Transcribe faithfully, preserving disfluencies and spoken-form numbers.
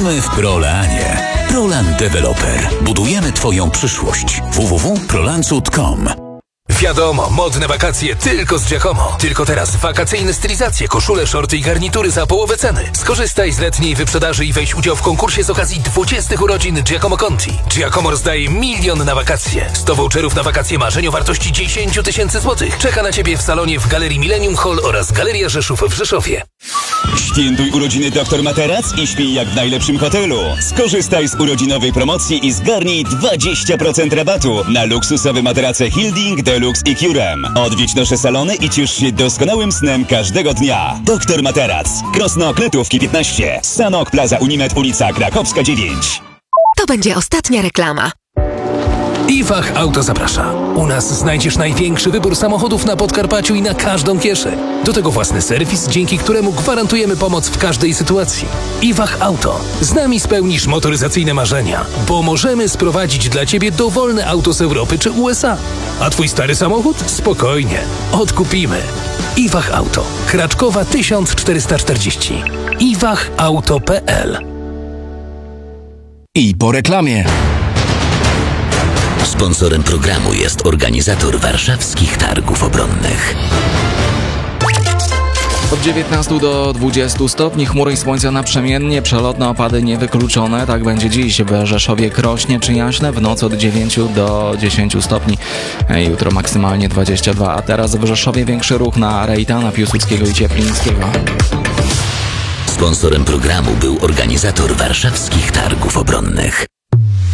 Witamy w Prolanie. Prolan Developer. Budujemy Twoją przyszłość. w w w kropka prolancut kropka com. Wiadomo, modne wakacje tylko z Giacomo. Tylko teraz wakacyjne stylizacje, koszule, shorty i garnitury za połowę ceny. Skorzystaj z letniej wyprzedaży i weź udział w konkursie z okazji dwudziestych urodzin Giacomo Conti. Giacomo rozdaje milion na wakacje. sto voucherów na wakacje marzeń o wartości dziesięć tysięcy złotych. Czeka na Ciebie w salonie w Galerii Millennium Hall oraz Galeria Rzeszów w Rzeszowie. Świętuj urodziny doktor Materac i śpij jak w najlepszym hotelu. Skorzystaj z urodzinowej promocji i zgarnij dwadzieścia procent rabatu na luksusowe materace Hilding, Deluxe i Curem. Odwiedź nasze salony i ciesz się doskonałym snem każdego dnia. Doktor Materac. Krosno Kletówki piętnaście. Sanok Plaza Unimed, ulica Krakowska dziewięć. To będzie ostatnia reklama. Iwach Auto zaprasza. U nas znajdziesz największy wybór samochodów na Podkarpaciu i na każdą kieszeń. Do tego własny serwis, dzięki któremu gwarantujemy pomoc w każdej sytuacji. Iwach Auto. Z nami spełnisz motoryzacyjne marzenia, bo możemy sprowadzić dla Ciebie dowolne auto z Europy czy U S A. A Twój stary samochód? Spokojnie. Odkupimy. Iwach Auto. Kraczkowa tysiąc czterysta czterdzieści. iwach auto kropka p l. I po reklamie. Sponsorem programu jest organizator warszawskich targów obronnych. Od dziewiętnastu do dwudziestu stopni, chmury i słońca naprzemiennie, przelotne opady niewykluczone. Tak będzie dziś w Rzeszowie, Krośnie czy Jaśle, w nocy od dziewięciu do dziesięciu stopni. Jutro maksymalnie dwadzieścia dwa, a teraz w Rzeszowie większy ruch na Rejtana, Piłsudskiego i Cieplińskiego. Sponsorem programu był organizator warszawskich targów obronnych.